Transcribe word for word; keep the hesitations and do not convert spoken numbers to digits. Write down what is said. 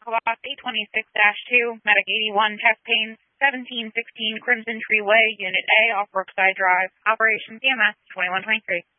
Class eight twenty-six dash two, Medic eighty-one, chest pain, seventeen sixteen Crimson Tree Way, Unit A, off Brookside Drive. Operation C M S twenty-one twenty-three.